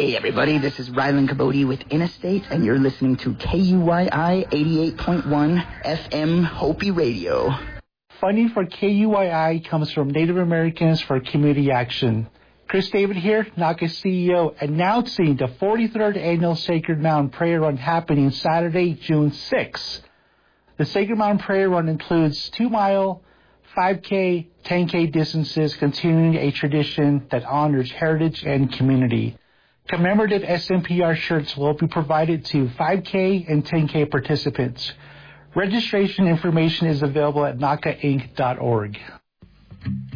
Hey, everybody, this is Rylan Cabote with Interstate, and you're listening to KUYI 88.1 FM Hopi Radio. Funding for KUYI comes from Native Americans for Community Action. Chris David here, NACA CEO, announcing the 43rd Annual Sacred Mountain Prayer Run happening Saturday, June 6th. The Sacred Mountain Prayer Run includes 2-mile, 5K, 10K distances, continuing a tradition that honors heritage and community. Commemorative SMPR shirts will be provided to 5K and 10K participants. Registration information is available at nacainc.org.